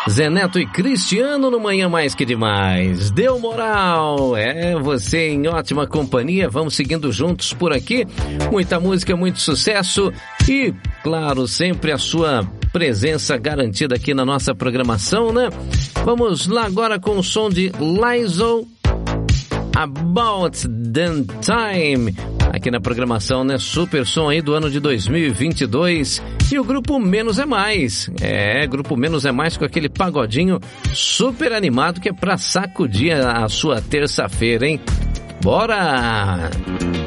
Zé Neto e Cristiano no Manhã Mais Que Demais. Deu moral, você em ótima companhia, vamos seguindo juntos por aqui. Muita música, muito sucesso e, claro, sempre a sua presença garantida aqui na nossa programação, né? Vamos lá agora com o som de Lizzo, About Damn Time, aqui na programação, né? Super som aí do ano de 2022. E o Grupo Menos é Mais. Grupo Menos é Mais com aquele pagodinho super animado que é pra sacudir a sua terça-feira, hein? Bora!